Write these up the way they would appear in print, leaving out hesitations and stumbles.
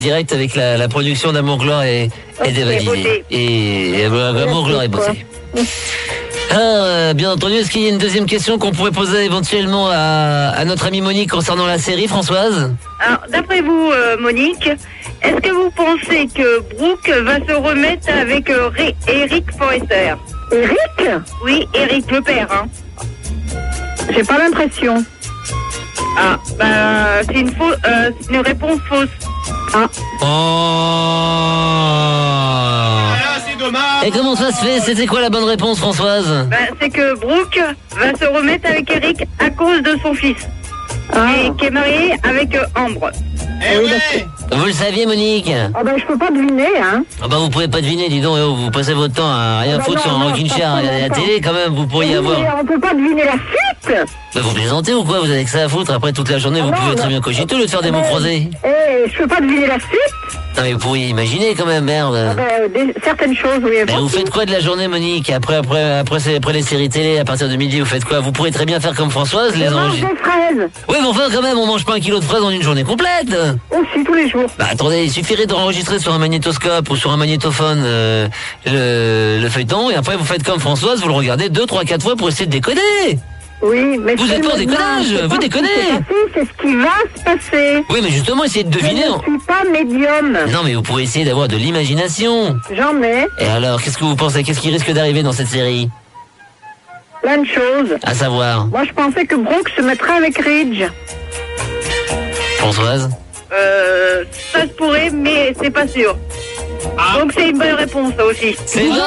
direct avec la production d'Amour, Gloire et des Validés. Et Amour, Gloire et Beauté. Alors, bien entendu, est-ce qu'il y a une deuxième question qu'on pourrait poser éventuellement à notre amie Monique concernant la série, Françoise? Alors, d'après vous, Monique, est-ce que vous pensez que Brooke va se remettre avec Eric Forrester? Eric? Oui, Eric, le père, hein. J'ai pas l'impression. Ah, c'est une réponse fausse. Ah. Oh. C'est dommage. Et comment ça se fait? C'était quoi la bonne réponse, Françoise? C'est que Brooke va se remettre avec Eric à cause de son fils. Qui est marié avec Ambre. Eh ouais. Vous le saviez, Monique? Ah je peux pas deviner, hein. Ah vous pouvez pas deviner, dis donc, vous passez votre temps à rien foutre sur un rocking chair à la télé, quand même, vous pourriez avoir... On peut pas deviner la suite. Mais vous plaisantez ou quoi? Vous avez que ça à foutre, après toute la journée, vous pouvez très bien cogiter au lieu de faire des mots croisés. Je peux pas deviner la suite. Non mais vous pourriez imaginer quand même, merde. Certaines choses, oui. Mais vous faites quoi de la journée, Monique? Après les séries télé, à partir de midi, vous faites quoi? Vous pourrez très bien faire comme Françoise, les mange des fraises. Oui, mais enfin, quand même, on mange pas 1 kilo de fraises en une journée complète. Aussi, tous les jours. Attendez, il suffirait d'enregistrer sur un magnétoscope ou sur un magnétophone le feuilleton, et après vous faites comme Françoise, vous le regardez 2, 3, 4 fois pour essayer de décoder. Oui, mais vous êtes pas en déconnage, vous déconnez. C'est ce qui va se passer. Oui, mais justement, essayez de deviner. Je ne suis pas médium. Non, mais vous pouvez essayer d'avoir de l'imagination. J'en ai. Et alors, qu'est-ce que vous pensez? Qu'est-ce qui risque d'arriver dans cette série? Plein de choses. À savoir? Moi, je pensais que Brooke se mettrait avec Ridge. Françoise? Ça se pourrait, mais c'est pas sûr. Donc c'est une bonne réponse, ça aussi. C'est vrai.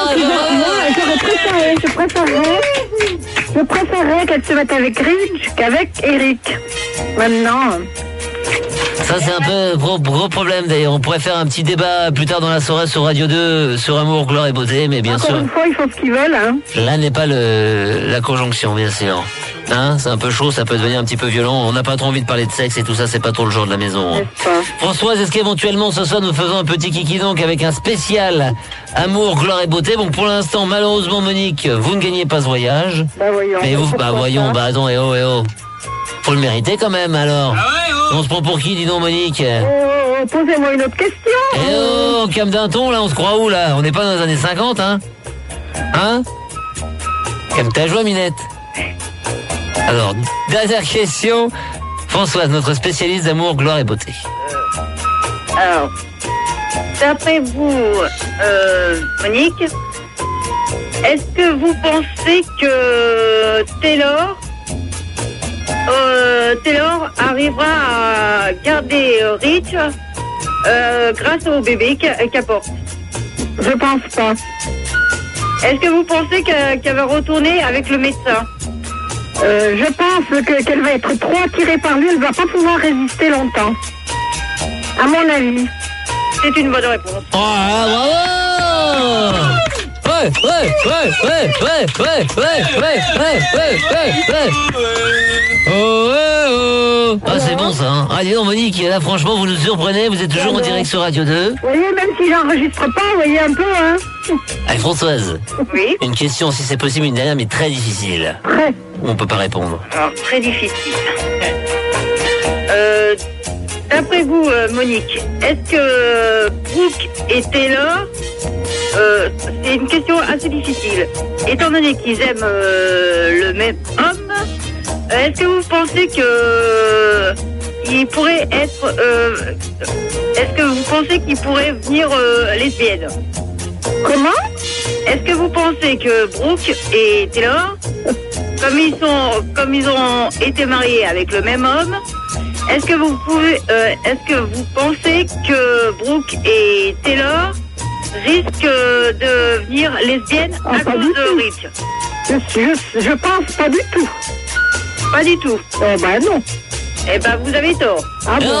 Je préférerais qu'elle se mette avec Ridge qu'avec Eric. Maintenant. Ça c'est un peu gros problème d'ailleurs. On pourrait faire un petit débat plus tard dans la soirée sur Radio 2 sur Amour, Gloire et Beauté, mais bien sûr. Encore une fois, ils font ce qu'ils veulent, hein. Là n'est pas la conjonction, bien sûr. Hein, c'est un peu chaud, ça peut devenir un petit peu violent. On n'a pas trop envie de parler de sexe et tout ça, c'est pas trop le genre de la maison. Hein. Françoise, est-ce qu'éventuellement ce soir nous faisons un petit kiki donc avec un spécial Amour, Gloire et Beauté? Bon, pour l'instant, malheureusement, Monique, vous ne gagnez pas ce voyage. Voyons. Mais vous, voyons, attends, faut le mériter quand même, alors. Ah ouais, oh. On se prend pour qui, dis donc, Monique? Posez-moi une autre question. On calme d'un ton, là, on se croit où, là? On n'est pas dans les années 50, hein? Hein? Calme ta joie, Minette. Alors, dernière question. Françoise, notre spécialiste d'amour, gloire et beauté. Alors, d'après vous, Monique, est-ce que vous pensez que Taylor arrivera à garder Rich grâce au bébé qu'elle porte? Je pense pas. Est-ce que vous pensez qu'elle va retourner avec le médecin? Je pense qu'elle va être trop attirée par lui, elle va pas pouvoir résister longtemps. À mon avis. C'est une bonne réponse. Oh, bravo! Ah, c'est bon ça, hein. Ah, dis donc, Monique, là, franchement, vous nous surprenez, vous êtes toujours en direct sur Radio 2. Vous voyez, même si j'enregistre pas, vous voyez un peu, hein. Allez, Françoise. Oui. Une question, si c'est possible, une dernière, mais très difficile. Très. On peut pas répondre. Alors, très difficile. D'après vous, Monique, est-ce que Brooke et Taylor, c'est une question assez difficile. Étant donné qu'ils aiment le même homme, est-ce que vous pensez que il pourrait être, est-ce que vous pensez qu'il pourrait venir lesbienne? Comment? Est-ce que vous pensez que Brooke et Taylor, comme ils ont été mariés avec le même homme, est-ce que vous pensez que Brooke et Taylor risquent de devenir lesbiennes à cause de Rich? Je pense pas du tout. Pas du tout. Non. Eh ben, vous avez tort. Ah bon?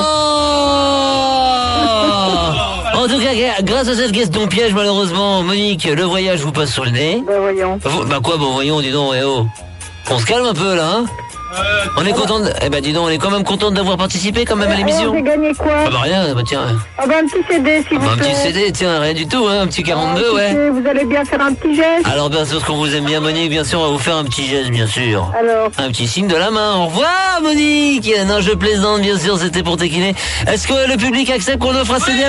En tout cas, grâce à cette question piège, malheureusement, Monique, le voyage vous passe sous le nez. Voyons. Voyons, dis donc, on se calme un peu, là, hein? On est content dis donc, on est quand même content d'avoir participé quand même à l'émission. J'ai gagné quoi? Rien, tiens. Un petit CD, s'il vous plaît. Un petit CD, tiens, rien du tout, hein, un petit 42, ouais. Vous allez bien faire un petit geste? Alors, bien sûr, qu'on vous aime bien, Monique, bien sûr, on va vous faire un petit geste, bien sûr. Alors? Un petit signe de la main. Au revoir, Monique. Non, je plaisante, bien sûr, c'était pour taquiner. Est-ce que le public accepte qu'on offre un CD?